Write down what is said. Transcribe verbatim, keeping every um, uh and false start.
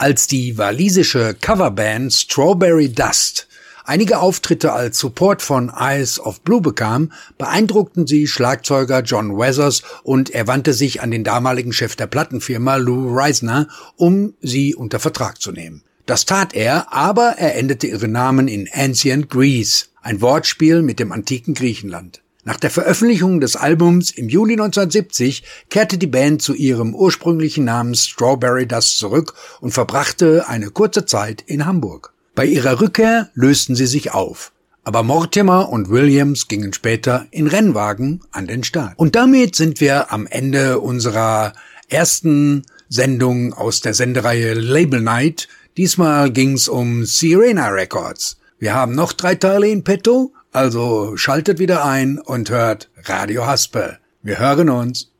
Als die walisische Coverband Strawberry Dust einige Auftritte als Support von Eyes of Blue bekam, beeindruckten sie Schlagzeuger John Weathers und er wandte sich an den damaligen Chef der Plattenfirma Lou Reisner, um sie unter Vertrag zu nehmen. Das tat er, aber er änderte ihren Namen in Ancient Greece, ein Wortspiel mit dem antiken Griechenland. Nach der Veröffentlichung des Albums im Juli neunzehnhundertsiebzig kehrte die Band zu ihrem ursprünglichen Namen Strawberry Dust zurück und verbrachte eine kurze Zeit in Hamburg. Bei ihrer Rückkehr lösten sie sich auf, aber Mortimer und Williams gingen später in Rennwagen an den Start. Und damit sind wir am Ende unserer ersten Sendung aus der Sendereihe Label Night. Diesmal ging's um Sirena Records. Wir haben noch drei Teile in petto, also schaltet wieder ein und hört Radio Haspel. Wir hören uns.